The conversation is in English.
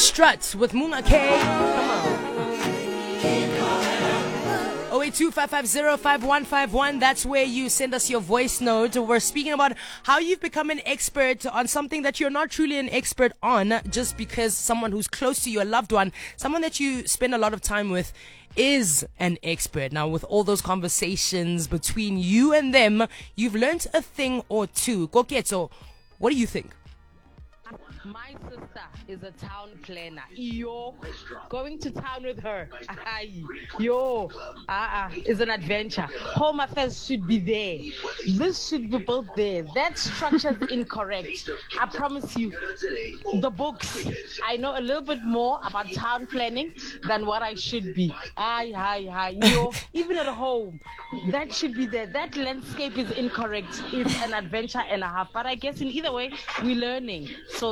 Struts with Munga K. Come on. 0825505151. That's where you send us your voice note. We're speaking about how you've become an expert on something that you're not truly an expert on just because someone who's close to you, a loved one, someone that you spend a lot of time with, is an expert. Now, with all those conversations between you and them, you've learned a thing or two. Koketso, what do you think? My sister is a town planner. Yo, going to town with her. Is an adventure. Home affairs should be there. This should be built there. That structure is incorrect. I promise you, the books. I know a little bit more about town planning than what I should be. Yo, even at home, that should be there. That landscape is incorrect. It's an adventure and a half. But I guess in either way, we're learning. So